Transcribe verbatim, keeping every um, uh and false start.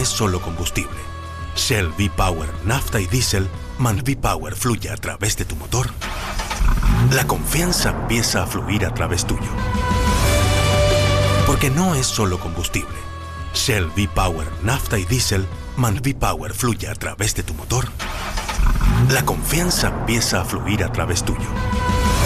es solo combustible. Shell V-Power Nafta y Diesel, man V-Power fluye a través de tu motor. La confianza empieza a fluir a través tuyo. Porque no es solo combustible. Shell V-Power Nafta y Diesel, man V-Power fluye a través de tu motor. La confianza empieza a fluir a través tuyo.